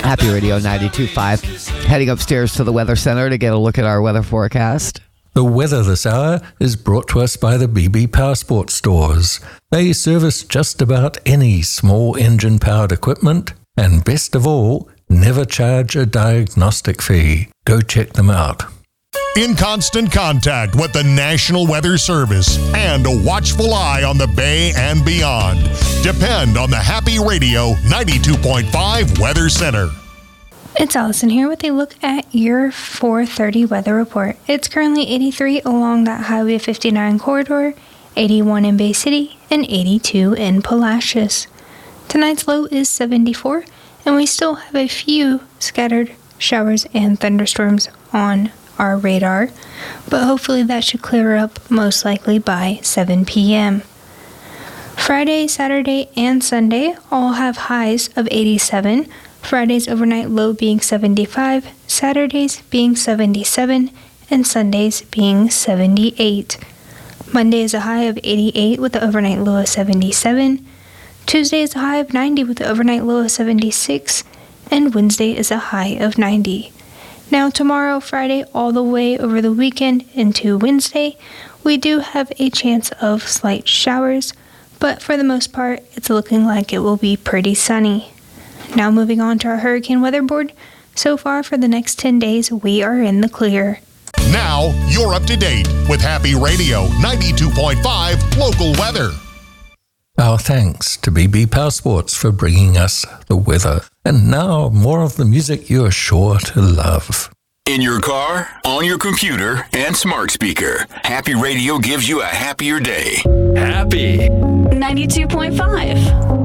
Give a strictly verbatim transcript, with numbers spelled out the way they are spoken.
Happy Radio ninety-two point five. Heading upstairs to the Weather Center to get a look at our weather forecast. The weather this hour is brought to us by the B B Powersport stores. They service just about any small engine-powered equipment, and best of all, never charge a diagnostic fee. Go check them out. In constant contact with the National Weather Service and a watchful eye on the Bay and beyond. Depend on the Happy Radio ninety-two point five Weather Center. It's Allison here with a look at your four thirty weather report. It's currently eighty-three along that Highway fifty-nine corridor, eighty-one in Bay City, and eighty-two in Palacios. Tonight's low is seventy-four, and we still have a few scattered showers and thunderstorms on our radar, but hopefully that should clear up most likely by seven p.m. Friday, Saturday, and Sunday all have highs of eighty-seven, Friday's overnight low being seventy-five, Saturdays being seventy-seven, and Sundays being seventy-eight. Monday is a high of eighty-eight with the overnight low of seventy-seven, Tuesday is a high of ninety with the overnight low of seventy-six, and Wednesday is a high of ninety. Now tomorrow, Friday, all the way over the weekend into Wednesday, we do have a chance of slight showers, but for the most part, it's looking like it will be pretty sunny. Now moving on to our hurricane weather board. So far for the next ten days, we are in the clear. Now, you're up to date with Happy Radio ninety-two point five local weather. Our thanks to B B Powersports for bringing us the weather. And now, more of the music you're sure to love. In your car, on your computer, and smart speaker, Happy Radio gives you a happier day. Happy ninety-two point five.